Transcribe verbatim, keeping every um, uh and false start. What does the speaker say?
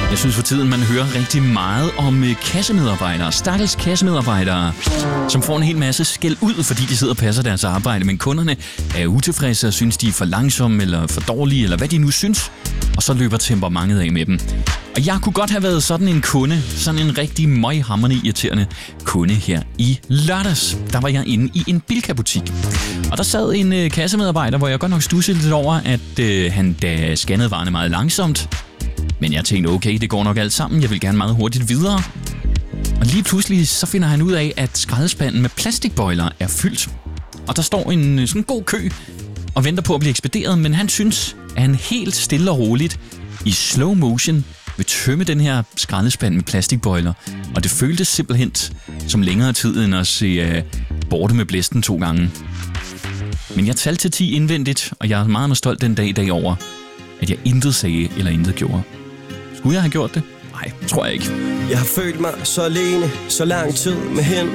Jeg synes for tiden, man hører rigtig meget om kassemedarbejdere, stakkels kassemedarbejdere, som får en hel masse skæld ud, fordi de sidder og passer deres arbejde, men kunderne er utilfredse og synes, de er for langsomme eller for dårlige, eller hvad de nu synes, og så løber temperamentet af med dem. Og jeg kunne godt have været sådan en kunde, sådan en rigtig møghamrende irriterende kunde her i lørdags. Der var jeg inde i en Bilka-butik, og der sad en øh, kassemedarbejder, hvor jeg godt nok stussede lidt over, at øh, han da scannede varerne meget langsomt. Men jeg tænkte, okay, det går nok alt sammen. Jeg vil gerne meget hurtigt videre. Og lige pludselig så finder han ud af, at skraldespanden med plastikbøjler er fyldt. Og der står en sådan god kø og venter på at blive ekspederet, men han synes, at han helt stille og roligt i slow motion vil tømme den her skraldespand med plastikbøjler. Og det føltes simpelthen som længere tid end at se uh, Borte med blæsten to gange. Men jeg talte til ti indvendigt, og jeg er meget, meget stolt den dag i dag over, at jeg intet sagde eller intet gjorde. Skulle jeg have gjort det? Nej, tror jeg ikke. Jeg har følt mig så alene, så lang tid med hende.